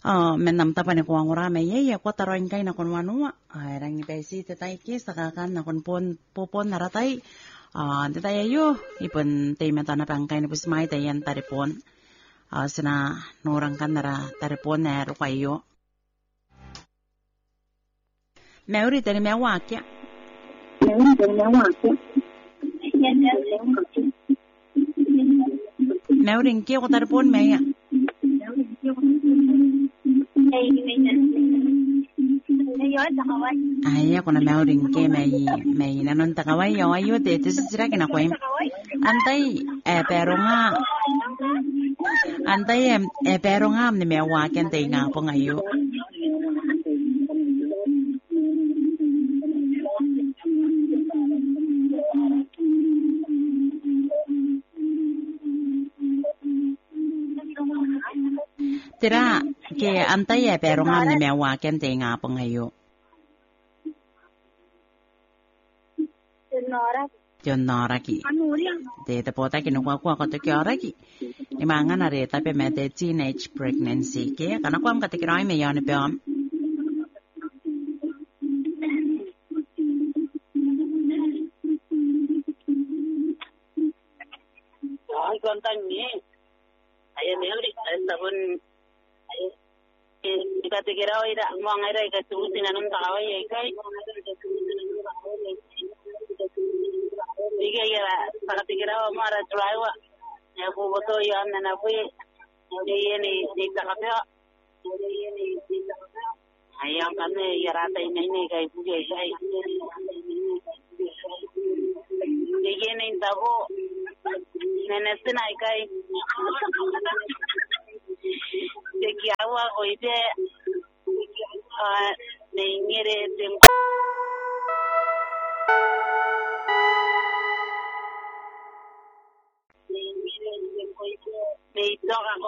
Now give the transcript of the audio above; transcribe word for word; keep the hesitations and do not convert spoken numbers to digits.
Uh, menam tapa ni kuang ura me ye ko taroin kai na kon wanua ai rang ni pesi te tai ki sakakan na kon pon popon naratai ah te tai yo ipon te meta na pangkai ni pusmai te yan taripon ah sina norang kan nara taripon na ro kayo meuri te ni mewa kya meuri te ni mewa kya meuri ke ko taripon me ya Ay, ako na mauring ke may may nanon takaway yo ayo te te sira kina kwem. Antay eh pero nga antay eh pero nga ni mewa ken te nga po ngayo. Tira ke antay eh pero nga ni mewa ken te nga po ngayo. Yon nora ki. Te te pota ki no kwa kwa ko te ki ora ki. Ni manga na re ta pe me te teenage pregnancy ke kana kwa ka te ki rai me yon pe am. Ay kontan ni. Ay me uri sabun ay ka te ki rai da mo ngai ka tu sinanon ta kawai ai kai. Diga ya pakatikira mara driver ya ko boto ya na po ye ni ni takapya ni ni takapya ayang kami yarata ini ni kai puge kai diga ni tabo nenesin ai kai dekiawa ko ide ah ni ngere tem May dog ako